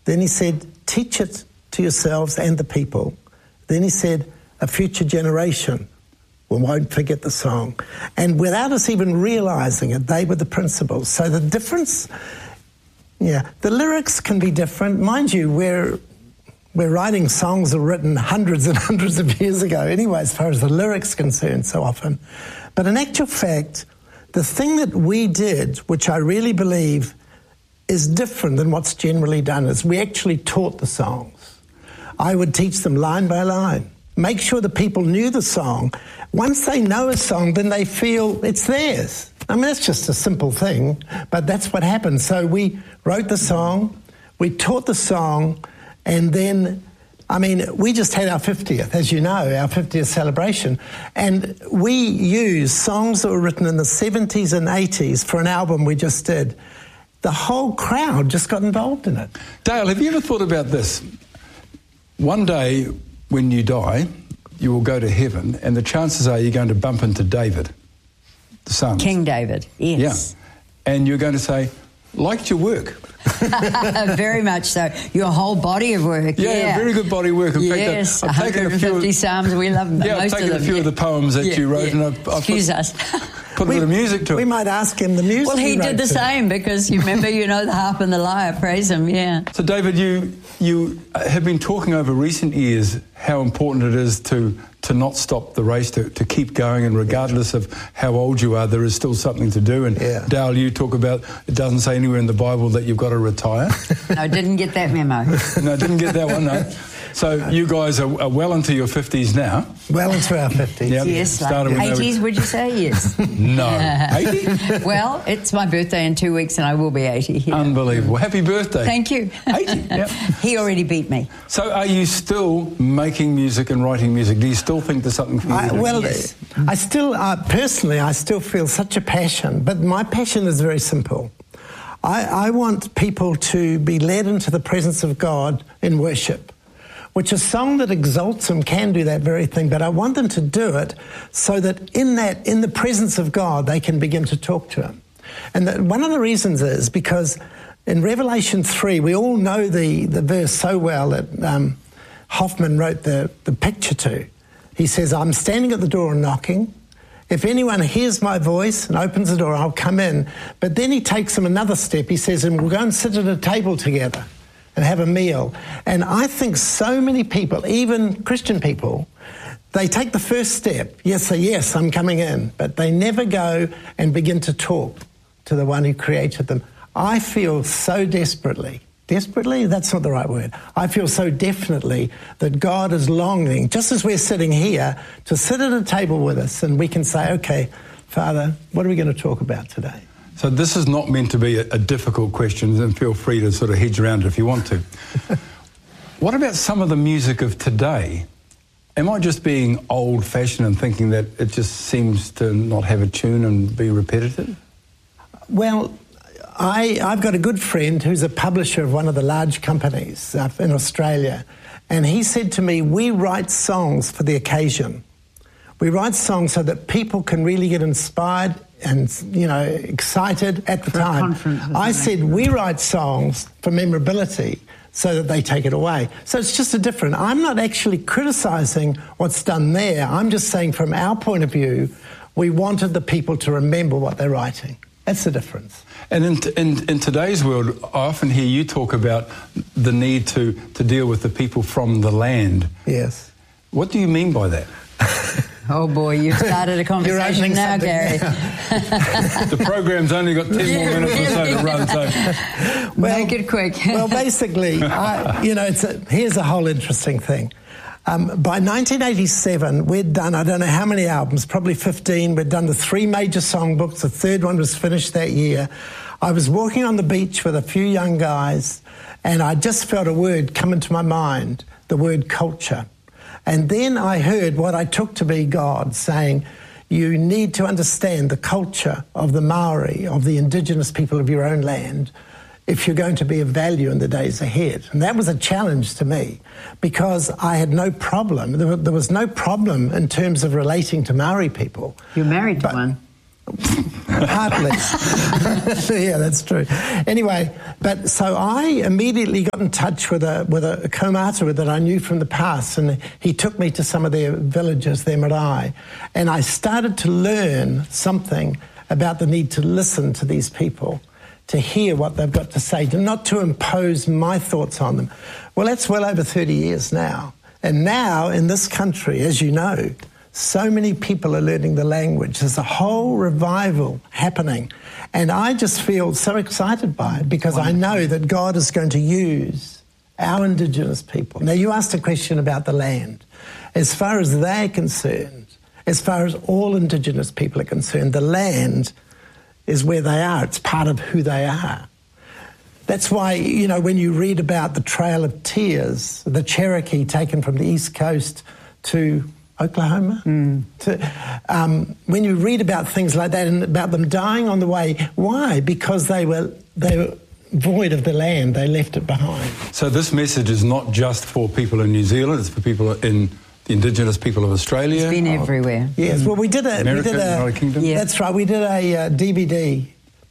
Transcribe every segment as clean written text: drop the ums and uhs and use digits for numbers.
Then he said, teach it to yourselves and the people. Then he said, a future generation won't forget the song. And without us even realizing it, they were the principles. So the difference, the lyrics can be different. Mind you, we're writing songs that were written hundreds and hundreds of years ago anyway, as far as the lyrics concerned so often. But in actual fact, the thing that we did, which I really believe is different than what's generally done, is we actually taught the songs. I would teach them line by line. Make sure the people knew the song. Once they know a song, then they feel it's theirs. I mean, it's just a simple thing, but that's what happened. So we wrote the song, we taught the song, and then, we just had our 50th, as you know, our 50th celebration, and we used songs that were written in the 70s and 80s for an album we just did. The whole crowd just got involved in it. Dale, have you ever thought about this? One day, when you die, you will go to heaven, and the chances are you're going to bump into David, the son. King David, yes. Yeah. And you're going to say, liked your work. Very much so. Your whole body of work. Yeah, very good body of work. In yes, fact, I've taken 150 Psalms, we love most of them. I've taken a few of the poems that you wrote, and I've put a bit of music to it. We might ask him the music. Well, he did the same, because you remember, the harp and the lyre, praise him, yeah. So, David, you have been talking over recent years how important it is to not stop the race, to keep going, and regardless of how old you are, there is still something to do. And Dale, you talk about, it doesn't say anywhere in the Bible that you've got to retire. No, didn't get that memo. No, didn't get that one, no. So you guys are well into your 50s now. Well into our 50s. Yep. Yes, like 80s, would you say? Yes. No. 80? Well, it's my birthday in 2 weeks and I will be 80. Yeah. Unbelievable. Happy birthday. Thank you. 80, yep. He already beat me. So are you still making music and writing music? Do you still think there's something for you to do? Well, yes. I still, personally, I still feel such a passion, but my passion is very simple. I want people to be led into the presence of God in worship, which a song that exalts him can do that very thing, but I want them to do it so that in the presence of God, they can begin to talk to him. And one of the reasons is because in Revelation 3, we all know the verse so well that Hoffman wrote the picture to. He says, I'm standing at the door and knocking. If anyone hears my voice and opens the door, I'll come in. But then he takes them another step. He says, and we'll go and sit at a table together and have a meal. And I think so many people, even Christian people, they take the first step. Yes, say, yes, I'm coming in. But they never go and begin to talk to the one who created them. I feel so desperately, that's not the right word. I feel so definitely that God is longing, just as we're sitting here, to sit at a table with us and we can say, okay, Father, what are we going to talk about today? So this is not meant to be a difficult question, and feel free to sort of hedge around it if you want to. What about some of the music of today? Am I just being old-fashioned and thinking that it just seems to not have a tune and be repetitive? Well, I've got a good friend who's a publisher of one of the large companies in Australia, and he said to me, we write songs for the occasion. We write songs so that people can really get inspired and, excited at the time. I said, we write songs for memorability so that they take it away. So it's just I'm not actually criticising what's done there. I'm just saying from our point of view, we wanted the people to remember what they're writing. That's the difference. And in today's world, I often hear you talk about the need to deal with the people from the land. Yes. What do you mean by that? Oh boy, you've started a conversation now, Gary. The program's only got 10 more minutes or so to run, so... Make it quick. Well, basically, here's a whole interesting thing. By 1987, we'd done, I don't know how many albums, probably 15. We'd done the 3 major songbooks. The third one was finished that year. I was walking on the beach with a few young guys, and I just felt a word come into my mind, the word culture. And then I heard what I took to be God saying, you need to understand the culture of the Maori, of the indigenous people of your own land, if you're going to be of value in the days ahead. And that was a challenge to me because I had no problem. There was no problem in terms of relating to Maori people. You're married to one. Partly. Yeah, that's true. Anyway, but so I immediately got in touch with a kaumātua that I knew from the past, and he took me to some of their villages, their marae, and I started to learn something about the need to listen to these people, to hear what they've got to say, not to impose my thoughts on them. Well, that's well over 30 years now. And now in this country, as you know, so many people are learning the language. There's a whole revival happening. And I just feel so excited by it because I know that God is going to use our Indigenous people. Now, you asked a question about the land. As far as they're concerned, as far as all Indigenous people are concerned, the land is where they are. It's part of who they are. That's why, you know, when you read about the Trail of Tears, the Cherokee taken from the East Coast to Oklahoma, when you read about things like that and about them dying on the way, why? Because they were void of the land. They left it behind. So this message is not just for people in New Zealand, it's for people in the Indigenous people of Australia. It's been everywhere. Yes, well, America, United Kingdom. Yeah. That's right. We did a DVD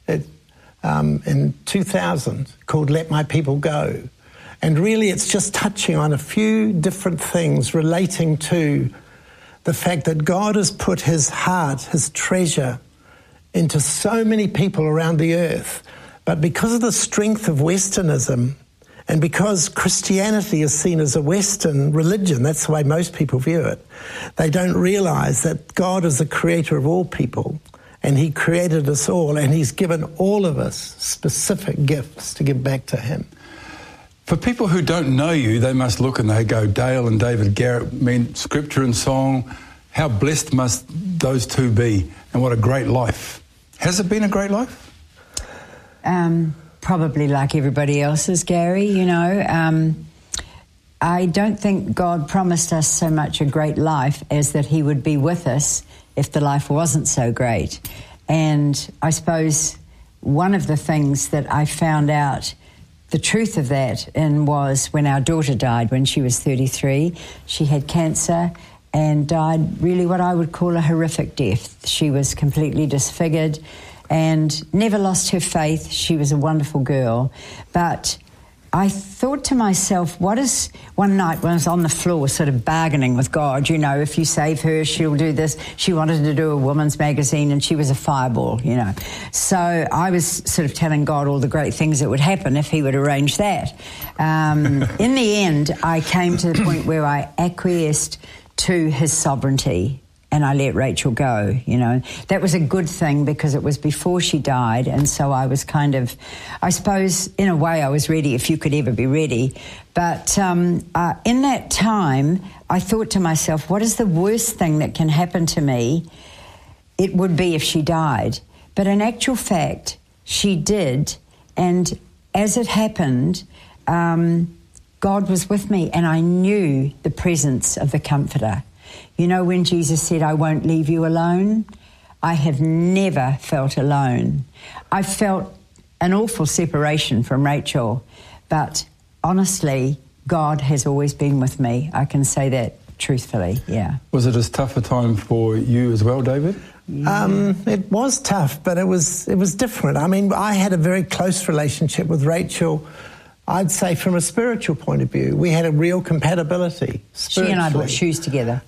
in 2000 called Let My People Go. And really it's just touching on a few different things relating to the fact that God has put his heart, his treasure into so many people around the earth. But because of the strength of Westernism, and because Christianity is seen as a Western religion, that's the way most people view it, they don't realise that God is the creator of all people, and he created us all, and he's given all of us specific gifts to give back to him. For people who don't know you, they must look and they go, Dale and David Garrett mean scripture and song. How blessed must those two be, and what a great life. Has it been a great life? Probably like everybody else's, Gary, you know. I don't think God promised us so much a great life as that he would be with us if the life wasn't so great. And I suppose one of the things that I found out the truth of that was when our daughter died when she was 33. She had cancer and died really what I would call a horrific death. She was completely disfigured and never lost her faith. She was a wonderful girl. But I thought to myself, one night when I was on the floor sort of bargaining with God, you know, if you save her, she'll do this. She wanted to do a woman's magazine and she was a fireball, you know. So I was sort of telling God all the great things that would happen if he would arrange that. In the end, I came to the point where I acquiesced to his sovereignty and I let Rachel go, you know. That was a good thing because it was before she died, and so I was kind of, I suppose, in a way I was ready if you could ever be ready. But in that time, I thought to myself, what is the worst thing that can happen to me? It would be if she died. But in actual fact, she did, and as it happened, God was with me, and I knew the presence of the Comforter. You know, when Jesus said, I won't leave you alone, I have never felt alone. I felt an awful separation from Rachel, but honestly, God has always been with me. I can say that truthfully, yeah. Was it as tough a time for you as well, David? It was tough, but it was different. I mean, I had a very close relationship with Rachel. I'd say from a spiritual point of view, we had a real compatibility. She and I bought shoes together.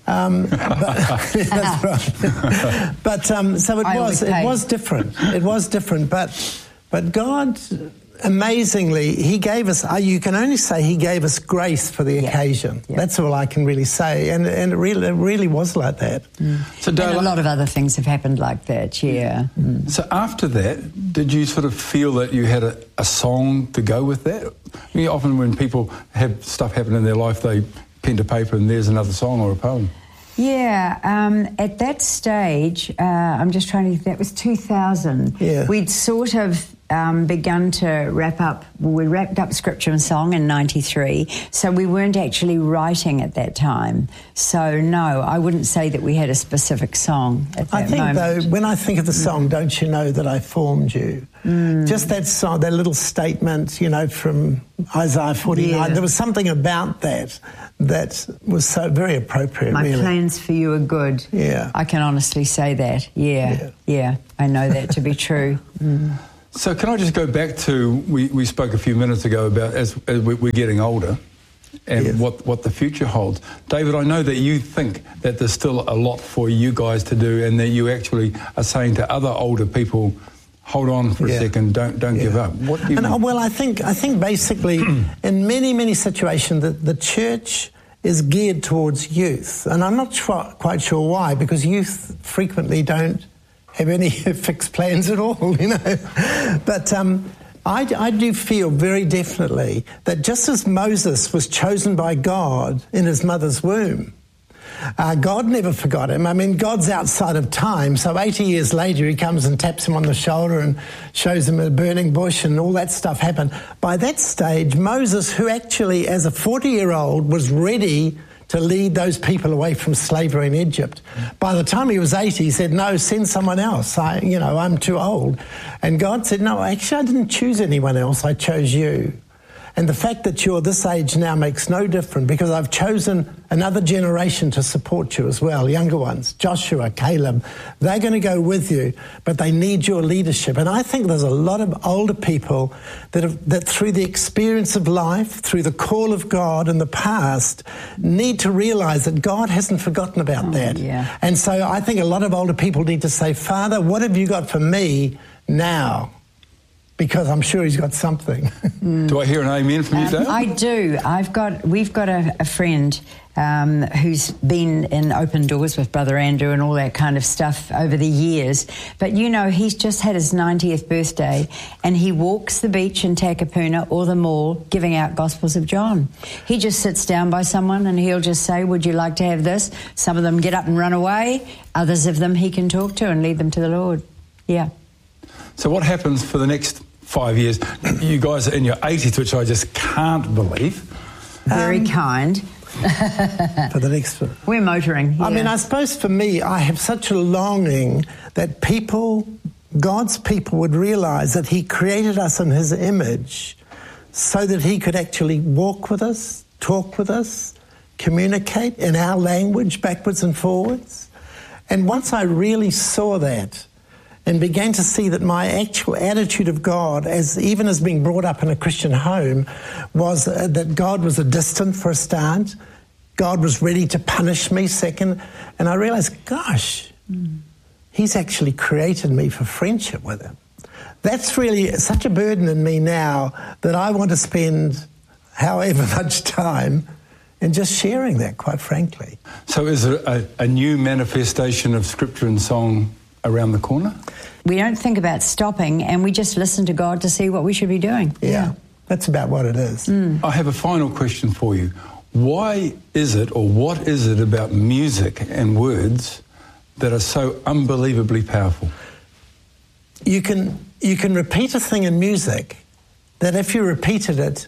That's right. But so it was different. It was different. But God, amazingly, he gave us, you can only say he gave us grace for the occasion. Yeah. That's all I can really say. And it really was like that. So and a lot of other things have happened like that, yeah. So after that, did you sort of feel that you had a song to go with that? I mean, often when people have stuff happen in their life, they pen to paper and there's another song or a poem. Yeah, at that stage, I'm just trying to think, that was 2000. Yeah. We'd sort of begun to wrap up. We wrapped up Scripture and Song in 93, so we weren't actually writing at that time. So no, I wouldn't say that we had a specific song at that moment. I think, though, when I think of the song, Don't You Know That I Formed You? Just that song, that little statement, you know, from Isaiah 49. Yeah. There was something about that was so very appropriate, My really. plans for you are good. Yeah. I can honestly say that. Yeah. I know that to be true. So can I just go back to, we spoke a few minutes ago about as we're getting older and Yes. what the future holds. David, I know that you think that there's still a lot for you guys to do, and that you actually are saying to other older people, hold on for a second, don't give up. What do you mean? Well, I think basically in many situations the church is geared towards youth, and I'm not quite sure why, because youth frequently don't have any fixed plans at all, you know. But I do feel very definitely that just as Moses was chosen by God in his mother's womb, God never forgot him. I mean, God's outside of time, so 80 years later he comes and taps him on the shoulder and shows him a burning bush and all that stuff happened. By that stage, Moses, who actually as a 40-year-old was ready to lead those people away from slavery in Egypt. By the time he was 80, he said, no, send someone else. I'm too old. And God said, no, actually, I didn't choose anyone else. I chose you. And the fact that you're this age now makes no difference, because I've chosen another generation to support you as well, younger ones, Joshua, Caleb. They're going to go with you, but they need your leadership. And I think there's a lot of older people that through the experience of life, through the call of God in the past, need to realise that God hasn't forgotten about that. Yeah. And so I think a lot of older people need to say, Father, what have you got for me now? Because I'm sure he's got something. Do I hear an amen from you, Dale? I do. We've got a friend who's been in Open Doors with Brother Andrew and all that kind of stuff over the years. But, you know, he's just had his 90th birthday and he walks the beach in Takapuna or the mall giving out Gospels of John. He just sits down by someone and he'll just say, would you like to have this? Some of them get up and run away. Others of them he can talk to and lead them to the Lord. Yeah. So what happens for the next 5 years? You guys are in your 80s, which I just can't believe. Very kind. For the next one. We're motoring. Yeah. I mean, I suppose for me, I have such a longing that God's people would realise that he created us in his image so that he could actually walk with us, talk with us, communicate in our language backwards and forwards. And once I really saw that, and began to see that my actual attitude of God, even as being brought up in a Christian home, was that God was a distant for a start. God was ready to punish me second. And I realised, gosh, he's actually created me for friendship with him. That's really such a burden in me now that I want to spend however much time in just sharing that, quite frankly. So is there a new manifestation of Scripture and Song around the corner? We don't think about stopping, and we just listen to God to see what we should be doing. Yeah, that's about what it is. I have a final question for you. Why is it, or what is it about music and words that are so unbelievably powerful? You can repeat a thing in music that if you repeated it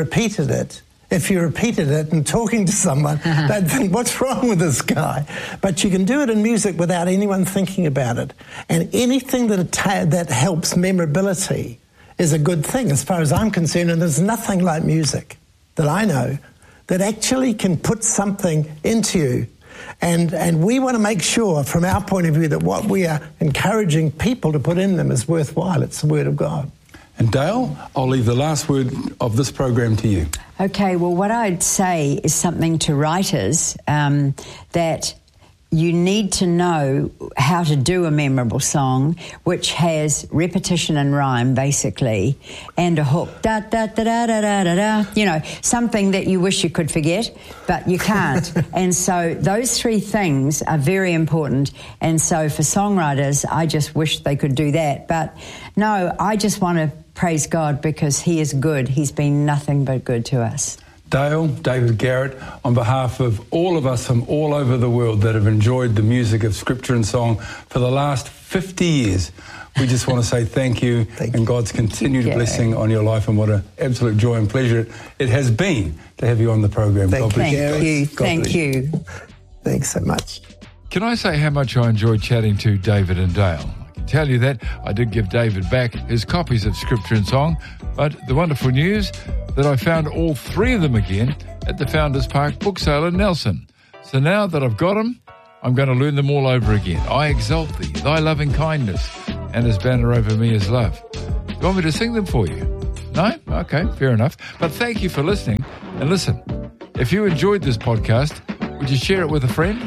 and talking to someone, they'd think, what's wrong with this guy? But you can do it in music without anyone thinking about it. And anything that helps memorability is a good thing as far as I'm concerned. And there's nothing like music that I know that actually can put something into you. And we want to make sure from our point of view that what we are encouraging people to put in them is worthwhile. It's the Word of God. And Dale, I'll leave the last word of this program to you. Okay, well, what I'd say is something to writers, that you need to know how to do a memorable song, which has repetition and rhyme, basically, and a hook. Da, da, da, da, da, da, da, da. You know, something that you wish you could forget, but you can't. And so those three things are very important. And so for songwriters, I just wish they could do that. But no, I just want to praise God because he is good. He's been nothing but good to us. Dale, David Garrett, on behalf of all of us from all over the world that have enjoyed the music of Scripture and Song for the last 50 years, We just want to say thank you and God's continued blessing on your life, and what an absolute joy and pleasure it has been to have you on the program. Thank you. Thank you. Thanks so much. Can I say how much I enjoyed chatting to David and Dale? I can tell you that I did give David back his copies of Scripture and Song, but the wonderful news that I found all three of them again at the Founders Park book sale in Nelson. So now that I've got them, I'm going to learn them all over again. I exalt thee, thy loving kindness, and his banner over me is love. Do you want me to sing them for you? No? Okay, fair enough. But thank you for listening. And listen, if you enjoyed this podcast, would you share it with a friend?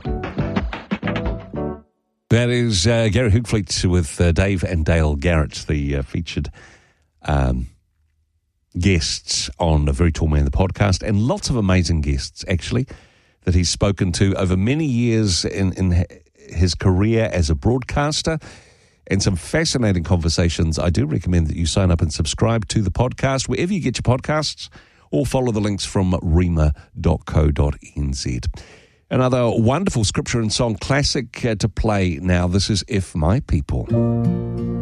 That is Gary Hoogfleet with Dave and Dale Garrett, the featured guests on A Very Tall Man, the podcast, and lots of amazing guests, actually, that he's spoken to over many years in his career as a broadcaster, and some fascinating conversations. I do recommend that you sign up and subscribe to the podcast wherever you get your podcasts, or follow the links from rhema.co.nz. Another wonderful Scripture and Song classic to play now. This is If My People.